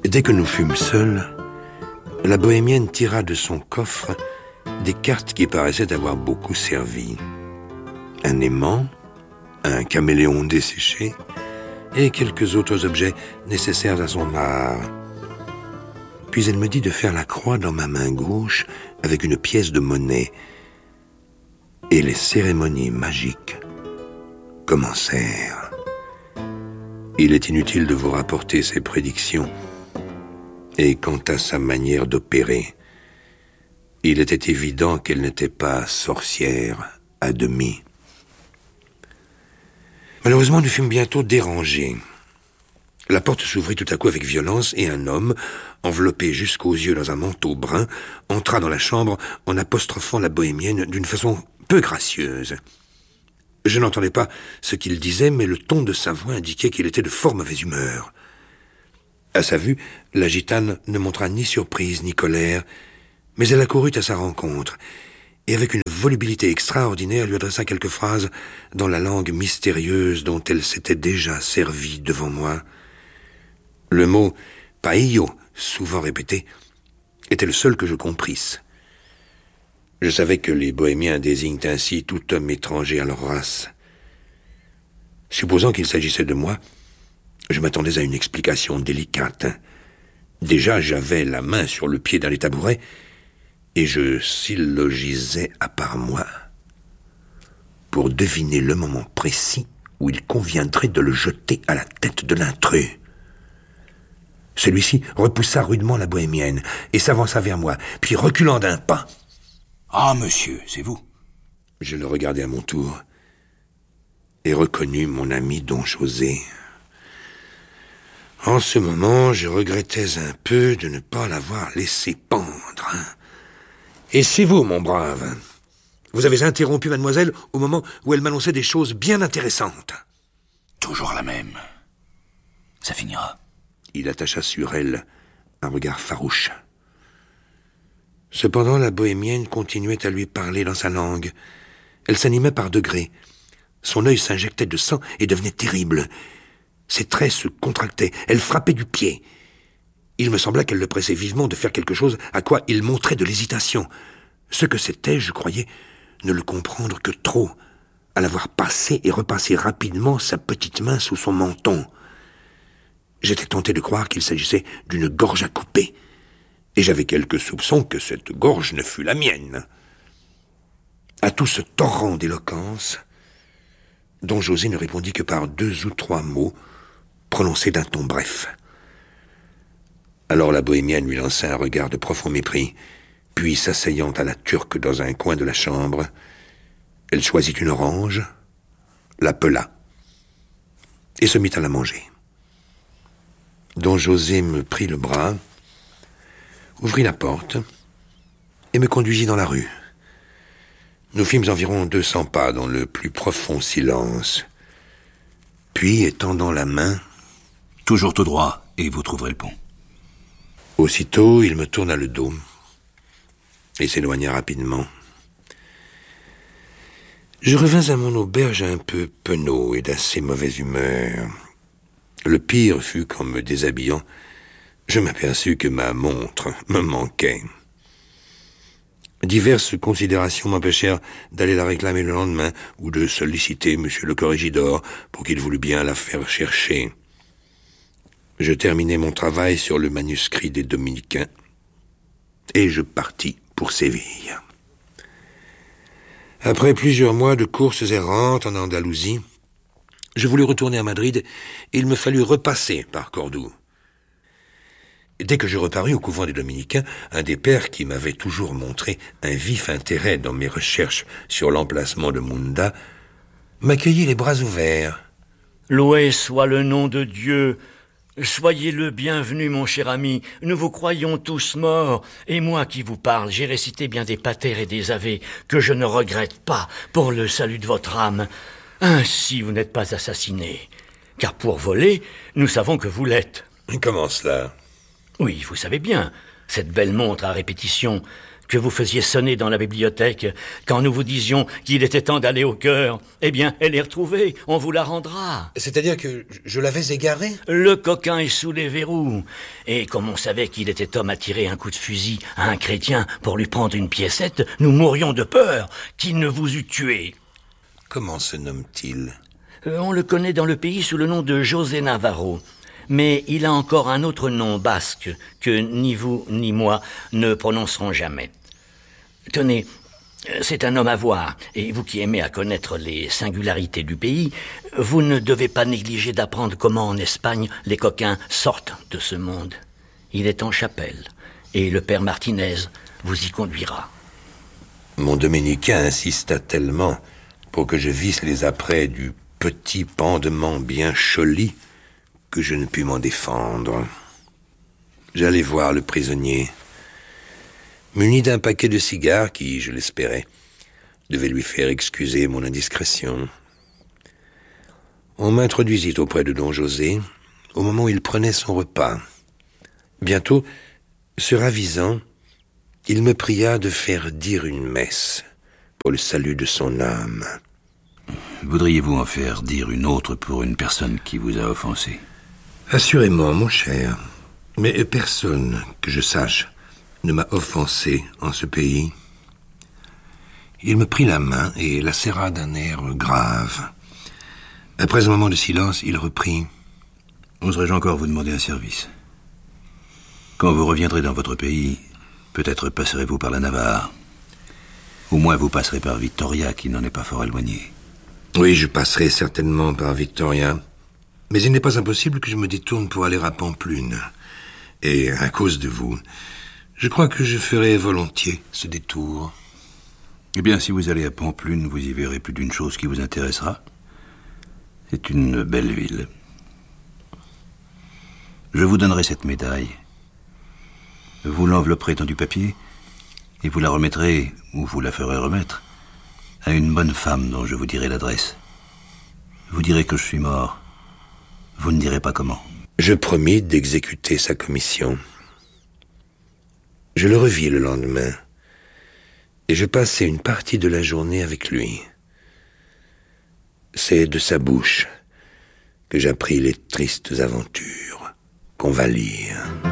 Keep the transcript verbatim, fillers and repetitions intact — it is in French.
Dès que nous fûmes seuls, la bohémienne tira de son coffre des cartes qui paraissaient avoir beaucoup servi. Un aimant, un caméléon desséché et quelques autres objets nécessaires à son art. Puis elle me dit de faire la croix dans ma main gauche avec une pièce de monnaie. Et les cérémonies magiques commencèrent. Il est inutile de vous rapporter ses prédictions. Et quant à sa manière d'opérer, il était évident qu'elle n'était pas sorcière à demi. Malheureusement, nous fûmes bientôt dérangés. La porte s'ouvrit tout à coup avec violence et un homme, enveloppé jusqu'aux yeux dans un manteau brun, entra dans la chambre en apostrophant la bohémienne d'une façon peu gracieuse. Je n'entendais pas ce qu'il disait, mais le ton de sa voix indiquait qu'il était de fort mauvaise humeur. À sa vue, la gitane ne montra ni surprise ni colère, mais elle accourut à sa rencontre, et avec une volubilité extraordinaire lui adressa quelques phrases dans la langue mystérieuse dont elle s'était déjà servie devant moi. Le mot « paillo », souvent répété, était le seul que je comprisse. Je savais que les bohémiens désignent ainsi tout homme étranger à leur race. Supposant qu'il s'agissait de moi, je m'attendais à une explication délicate. Déjà, j'avais la main sur le pied d'un des tabourets, et je syllogisais à part moi pour deviner le moment précis où il conviendrait de le jeter à la tête de l'intrus. Celui-ci repoussa rudement la bohémienne et s'avança vers moi, puis reculant d'un pas. « Ah, monsieur, c'est vous ?» Je le regardai à mon tour et reconnus mon ami Don José. En ce moment, je regrettais un peu de ne pas l'avoir laissé pendre. « Et c'est vous, mon brave. Vous avez interrompu mademoiselle au moment où elle m'annonçait des choses bien intéressantes. » « Toujours la même. Ça finira. » Il attacha sur elle un regard farouche. Cependant, la bohémienne continuait à lui parler dans sa langue. Elle s'animait par degrés. Son œil s'injectait de sang et devenait terrible. Ses traits se contractaient. Elle frappait du pied. Il me sembla qu'elle le pressait vivement de faire quelque chose à quoi il montrait de l'hésitation. Ce que c'était, je croyais, ne le comprendre que trop, à la voir passer et repasser rapidement sa petite main sous son menton. J'étais tenté de croire qu'il s'agissait d'une gorge à couper, et j'avais quelques soupçons que cette gorge ne fût la mienne. À tout ce torrent d'éloquence, Don José ne répondit que par deux ou trois mots, prononcés d'un ton bref. Alors la bohémienne lui lança un regard de profond mépris, puis s'asseyant à la turque dans un coin de la chambre, elle choisit une orange, la pela, et se mit à la manger. Don José me prit le bras, ouvrit la porte et me conduisit dans la rue. Nous fîmes environ deux cents pas dans le plus profond silence. Puis, étendant la main... « Toujours tout droit, et vous trouverez le pont. » Aussitôt, il me tourna le dos et s'éloigna rapidement. Je revins à mon auberge un peu penaud et d'assez mauvaise humeur. Le pire fut qu'en me déshabillant, je m'aperçus que ma montre me manquait. Diverses considérations m'empêchèrent d'aller la réclamer le lendemain ou de solliciter monsieur le corrégidor pour qu'il voulût bien la faire chercher. Je terminai mon travail sur le manuscrit des Dominicains et je partis pour Séville. Après plusieurs mois de courses errantes en Andalousie, je voulus retourner à Madrid et il me fallut repasser par Cordoue. Dès que je reparus au couvent des Dominicains, un des pères qui m'avait toujours montré un vif intérêt dans mes recherches sur l'emplacement de Munda m'accueillit les bras ouverts. « Loué soit le nom de Dieu. Soyez le bienvenu, mon cher ami. Nous vous croyons tous morts. Et moi qui vous parle, j'ai récité bien des paters et des avés que je ne regrette pas pour le salut de votre âme. Ainsi, vous n'êtes pas assassiné. Car pour voler, nous savons que vous l'êtes. » « Comment cela ?» « Oui, vous savez bien, cette belle montre à répétition que vous faisiez sonner dans la bibliothèque quand nous vous disions qu'il était temps d'aller au cœur. Eh bien, elle est retrouvée, on vous la rendra. C'est-à-dire que je l'avais égaré? Le coquin est sous les verrous. Et comme on savait qu'il était homme à tirer un coup de fusil à un chrétien pour lui prendre une piécette, nous mourions de peur qu'il ne vous eût tué. Comment se nomme-t-il? Euh, on le connaît dans le pays sous le nom de José Navarro. Mais il a encore un autre nom basque que ni vous ni moi ne prononcerons jamais. Tenez, c'est un homme à voir, et vous qui aimez à connaître les singularités du pays, vous ne devez pas négliger d'apprendre comment en Espagne les coquins sortent de ce monde. Il est en chapelle, et le père Martinez vous y conduira. Mon dominicain insista tellement pour que je visse les apprêts du petit pendement bien choli que je ne pus m'en défendre. J'allai voir le prisonnier, muni d'un paquet de cigares qui, je l'espérais, devait lui faire excuser mon indiscrétion. On m'introduisit auprès de don José au moment où il prenait son repas. Bientôt, se ravisant, il me pria de faire dire une messe pour le salut de son âme. Voudriez-vous en faire dire une autre pour une personne qui vous a offensé? Assurément, mon cher, mais personne, que je sache, ne m'a offensé en ce pays. Il me prit la main et la serra d'un air grave. Après un moment de silence, il reprit. « Oserais-je encore vous demander un service? Quand vous reviendrez dans votre pays, peut-être passerez-vous par la Navarre. Au moins vous passerez par Victoria, qui n'en est pas fort éloigné. » Oui, je passerai certainement par Victoria. Mais il n'est pas impossible que je me détourne pour aller à Pampelune. Et à cause de vous, je crois que je ferai volontiers ce détour. Eh bien, si vous allez à Pampelune, vous y verrez plus d'une chose qui vous intéressera. C'est une belle ville. Je vous donnerai cette médaille. Vous l'envelopperez dans du papier et vous la remettrez, ou vous la ferez remettre, à une bonne femme dont je vous dirai l'adresse. Vous direz que je suis mort. Vous ne direz pas comment. Je promis d'exécuter sa commission. Je le revis le lendemain, et je passai une partie de la journée avec lui. C'est de sa bouche que j'appris les tristes aventures qu'on va lire.